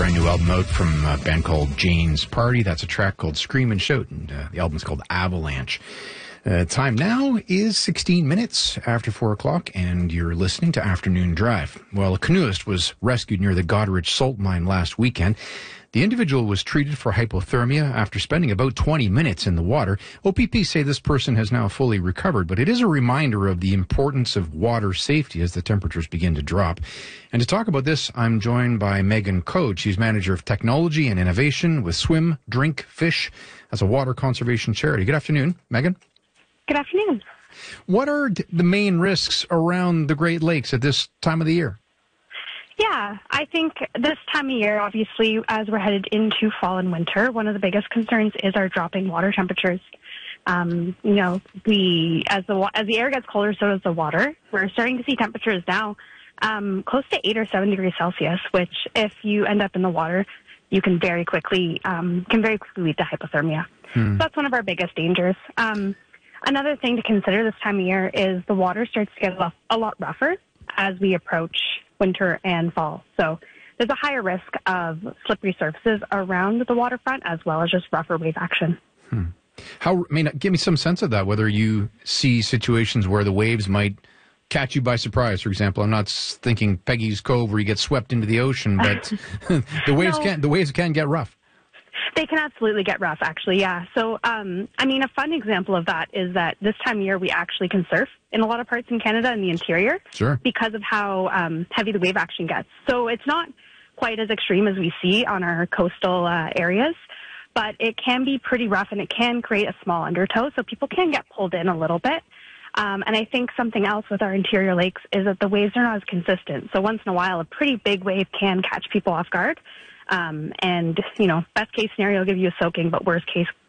brand new album out from a band called Jane's Party. That's a track called Scream and Shout, and the album's called Avalanche. Time now is 16 minutes after 4 o'clock, and you're listening to Afternoon Drive. Well, a canoeist was rescued near the Goderich salt mine last weekend. The individual was treated for hypothermia after spending about 20 minutes in the water. OPP say this person has now fully recovered, but it is a reminder of the importance of water safety as the temperatures begin to drop. And to talk about this, I'm joined by Megan Coad. She's manager of technology and innovation with Swim, Drink, Fish as a water conservation charity. Good afternoon, Megan. Good afternoon. What are the main risks around the Great Lakes at this time of the year? Yeah, I think this time of year, obviously, as we're headed into fall and winter, one of the biggest concerns is our dropping water temperatures. As the air gets colder, so does the water. We're starting to see temperatures now close to 8 or 7 degrees Celsius, which, if you end up in the water, you can very quickly lead to hypothermia. So that's one of our biggest dangers. Another thing to consider this time of year is the water starts to get a lot rougher as we approach winter and fall. So there's a higher risk of slippery surfaces around the waterfront as well as just rougher wave action. Give me some sense of that, whether you see situations where the waves might catch you by surprise. For example, I'm not thinking Peggy's Cove where you get swept into the ocean, but the waves can get rough. They can absolutely get rough, actually, yeah. So, a fun example of that is that this time of year we actually can surf in a lot of parts in Canada in the interior because of how heavy the wave action gets. So it's not quite as extreme as we see on our coastal areas, but it can be pretty rough and it can create a small undertow, so people can get pulled in a little bit. And I think something else with our interior lakes is that the waves are not as consistent. So once in a while, a pretty big wave can catch people off guard. Best case scenario, give you a soaking, but worst case